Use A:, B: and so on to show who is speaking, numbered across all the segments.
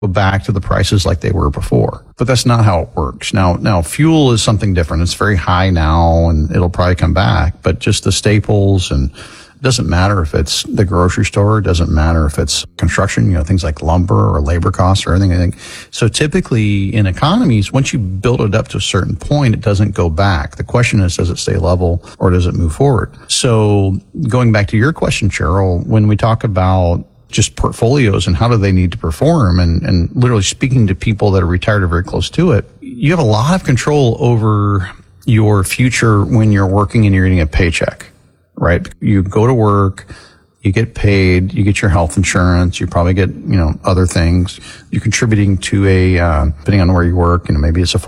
A: back to the prices like they were before. But that's not how it works. Now fuel is something different. It's very high now and it'll probably come back, but just the staples, and it doesn't matter if it's the grocery store, it doesn't matter if it's construction, things like lumber or labor costs or anything. So typically in economies, once you build it up to a certain point, it doesn't go back. The question is, does it stay level or does it move forward? So going back to your question, Cheryl, when we talk about just portfolios and how do they need to perform, and literally speaking to people that are retired or very close to it, you have a lot of control over your future when you're working and you're getting a paycheck, right? You go to work, you get paid, you get your health insurance, you probably get, other things. You're contributing to depending on where you work, maybe it's a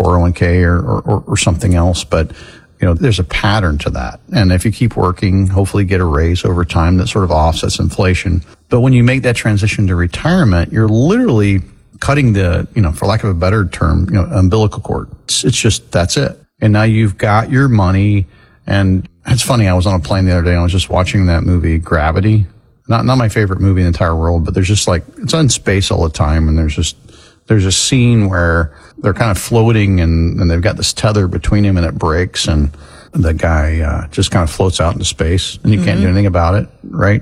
A: 401k or something else, but there's a pattern to that. And if you keep working, hopefully get a raise over time that sort of offsets inflation. But when you make that transition to retirement, you're literally cutting the, for lack of a better term, umbilical cord. It's just, that's it. And now you've got your money. And it's funny, I was on a plane the other day and I was just watching that movie, Gravity. Not my favorite movie in the entire world, but there's just it's in space all the time. And there's a scene where they're kind of floating and they've got this tether between him and it breaks and the guy just kind of floats out into space and you can't do anything about it, right?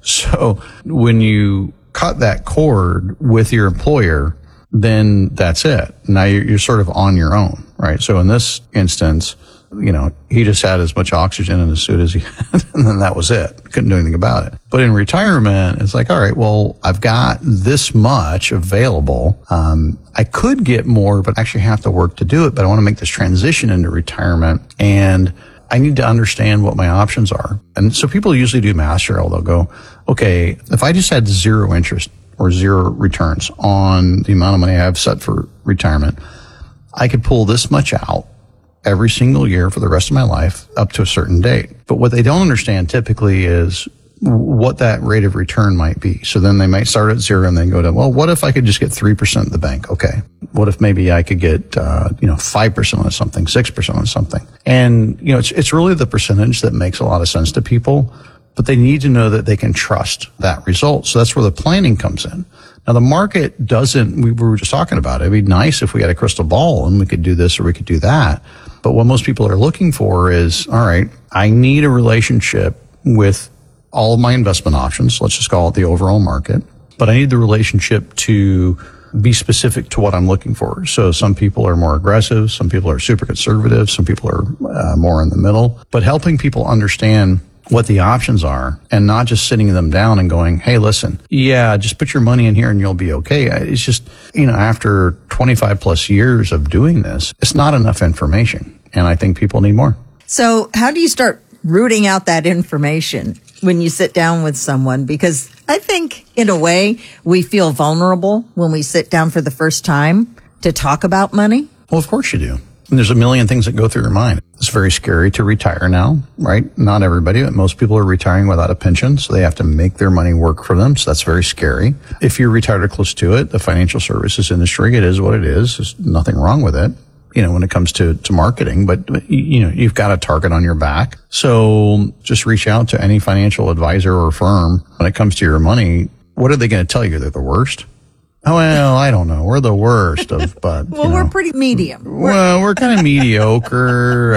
A: So when you cut that cord with your employer, then that's it. Now you're sort of on your own, right? So in this instance, he just had as much oxygen in his suit as he had, and then that was it. Couldn't do anything about it. But in retirement, it's like, all right, well, I've got this much available. I could get more, but I actually have to work to do it. But I want to make this transition into retirement, and I need to understand what my options are. And so people usually do math, Cheryl. They'll go, okay, if I just had zero interest or zero returns on the amount of money I have set for retirement, I could pull this much out every single year for the rest of my life up to a certain date. But what they don't understand typically is what that rate of return might be. So then they might start at zero and then go to, well, what if I could just get 3% at the bank? Okay. What if maybe I could get, 5% on something, 6% on something? And, it's really the percentage that makes a lot of sense to people, but they need to know that they can trust that result. So that's where the planning comes in. Now, the market doesn't, we were just talking about it. It'd be nice if we had a crystal ball and we could do this or we could do that. But what most people are looking for is, all right, I need a relationship with all of my investment options. Let's just call it the overall market. But I need the relationship to be specific to what I'm looking for. So some people are more aggressive. Some people are super conservative. Some people are more in the middle. But helping people understand what the options are and not just sitting them down and going, hey, listen, just put your money in here and you'll be okay. It's just, after 25 plus years of doing this, it's not enough information. And I think people need more.
B: So how do you start rooting out that information when you sit down with someone? Because I think in a way we feel vulnerable when we sit down for the first time to talk about money.
A: Well, of course you do. And there's a million things that go through your mind. It's very scary to retire now, right? Not everybody, but most people are retiring without a pension, so they have to make their money work for them. So that's very scary. If you're retired or close to it, the financial services industry, it is what it is. There's nothing wrong with it, when it comes to marketing, but you've got a target on your back. So just reach out to any financial advisor or firm when it comes to your money. What are they going to tell you? They're the worst? Oh, well, I don't know. We're the worst but
B: well, we're pretty medium.
A: We're kind of mediocre.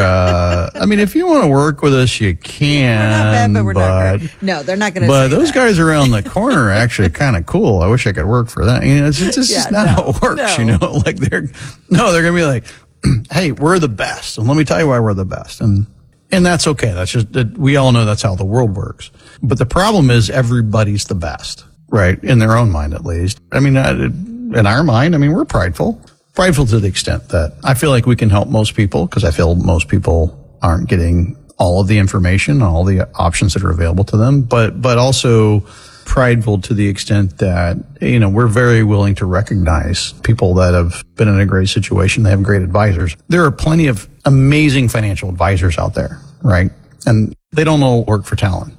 A: If you want to work with us, you can.
B: We're not bad, but we're not great. No, they're not going to.
A: But those guys around the corner are actually kind of cool. I wish I could work for that. It's just not how it works.
B: No.
A: They're going to be like, hey, we're the best, and let me tell you why we're the best, and that's okay. That's just we all know that's how the world works. But the problem is everybody's the best. Right, in their own mind at least. In our mind, we're prideful. Prideful to the extent that I feel like we can help most people because I feel most people aren't getting all of the information, all the options that are available to them, but also prideful to the extent that, we're very willing to recognize people that have been in a great situation. They have great advisors. There are plenty of amazing financial advisors out there, right? And they don't all work for talent.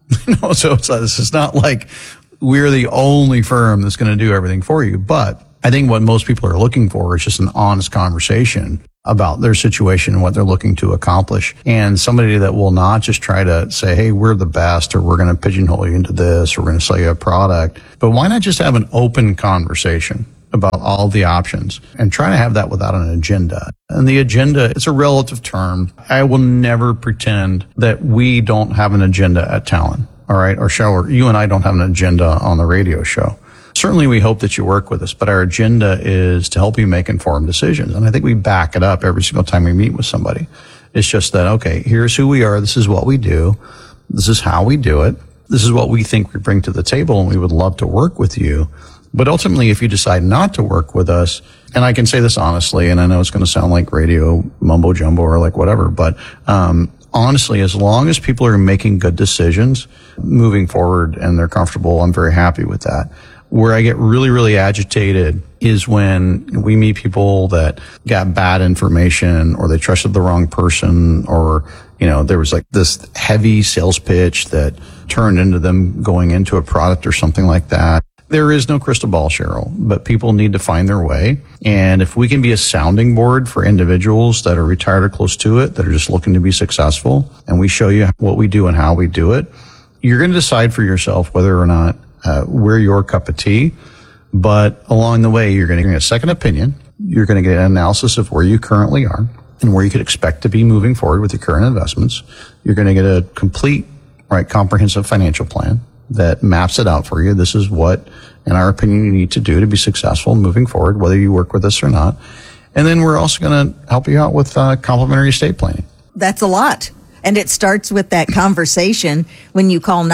A: So it's not like we're the only firm that's going to do everything for you. But I think what most people are looking for is just an honest conversation about their situation and what they're looking to accomplish. And somebody that will not just try to say, hey, we're the best, or we're going to pigeonhole you into this, or we're going to sell you a product. But why not just have an open conversation? about all the options and try to have that without an agenda. And the agenda, it's a relative term. I will never pretend that we don't have an agenda at Talon, all right, or you and I don't have an agenda on the radio show. Certainly we hope that you work with us, but our agenda is to help you make informed decisions. And I think we back it up every single time we meet with somebody. It's just that, okay, here's who we are. This is what we do. This is how we do it. This is what we think we bring to the table, and we would love to work with you. But ultimately, if you decide not to work with us, and I can say this honestly, and I know it's going to sound like radio mumbo jumbo or like whatever, but honestly, as long as people are making good decisions moving forward and they're comfortable, I'm very happy with that. Where I get really, really agitated is when we meet people that got bad information or they trusted the wrong person, or, you know, there was like this heavy sales pitch that turned into them going into a product or something like that. There is no crystal ball, Cheryl, but people need to find their way. And if we can be a sounding board for individuals that are retired or close to it, that are just looking to be successful, and we show you what we do and how we do it, you're going to decide for yourself whether or not we're your cup of tea. But along the way, you're going to get a second opinion. You're going to get an analysis of where you currently are and where you could expect to be moving forward with your current investments. You're going to get a complete, comprehensive financial plan that maps it out for you. This is what, in our opinion, you need to do to be successful moving forward, whether you work with us or not. And then we're also going to help you out with complementary estate planning.
B: That's a lot. And it starts with that conversation when you call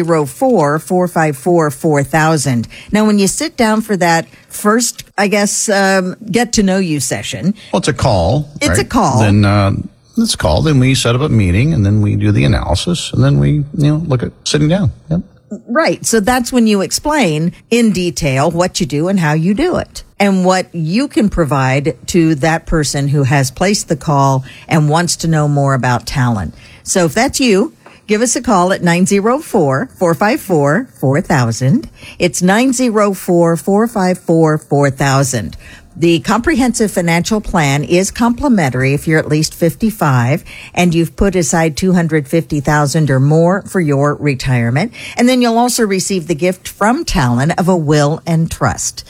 B: 904-454-4000. Now, when you sit down for that first, get to know you session.
A: Well, it's a call.
B: It's a call.
A: Then it's called, and we set up a meeting, and then we do the analysis, and then we, look at sitting down. Yep.
B: Right. So that's when you explain in detail what you do and how you do it and what you can provide to that person who has placed the call and wants to know more about Talon. So if that's you, give us a call at 904-454-4000. It's 904-454-4000. The comprehensive financial plan is complimentary if you're at least 55 and you've put aside $250,000 or more for your retirement. And then you'll also receive the gift from Talon of a will and trust.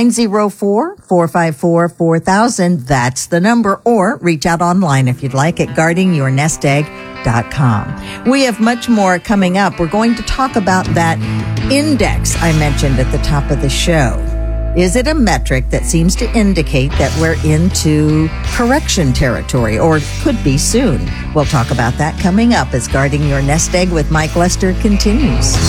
B: 904-454-4000. That's the number. Or reach out online if you'd like at guardingyournestegg.com. We have much more coming up. We're going to talk about that index I mentioned at the top of the show. Is it a metric that seems to indicate that we're into correction territory, or could be soon? We'll talk about that coming up as Guarding Your Nest Egg with Mike Lester continues.